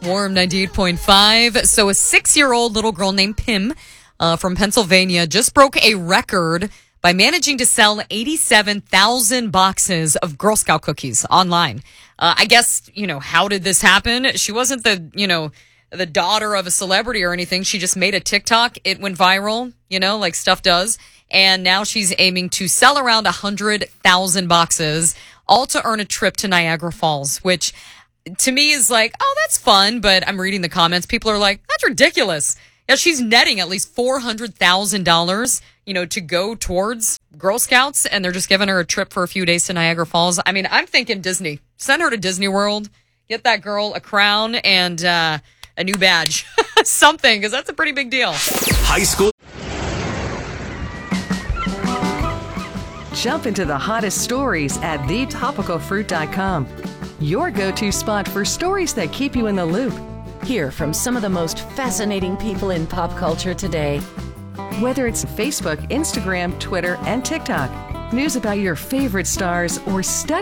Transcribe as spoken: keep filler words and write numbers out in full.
Warm ninety-eight point five. So a six-year-old little girl named Pim uh, from Pennsylvania just broke a record by managing to sell eighty-seven thousand boxes of Girl Scout cookies online. Uh, I guess, you know, how did this happen? She wasn't the, you know, the daughter of a celebrity or anything. She just made a TikTok. It went viral, you know, like stuff does. And now she's aiming to sell around one hundred thousand boxes, all to earn a trip to Niagara Falls, which to me is like, oh, that's fun. But I'm reading the comments. People are like, that's ridiculous. Yeah, she's netting at least four hundred thousand dollars, you know, to go towards Girl Scouts. And they're just giving her a trip for a few days to Niagara Falls. I mean, I'm thinking Disney. Send her to Disney World. Get that girl a crown and uh, a new badge. Something, because that's a pretty big deal. High school. Jump into the hottest stories at the topical fruit dot com. Your go-to spot for stories that keep you in the loop. Hear from some of the most fascinating people in pop culture today. Whether it's Facebook, Instagram, Twitter, and TikTok, news about your favorite stars, or study